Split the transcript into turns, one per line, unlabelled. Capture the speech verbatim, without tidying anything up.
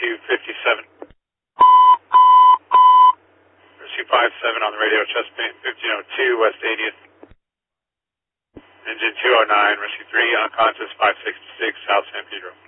two fifty-seven. Rescue five seven on the radio, chest pain, fifteen oh two, West eightieth. Engine two oh nine, Rescue three, unconscious, five sixty-six, South San Pedro.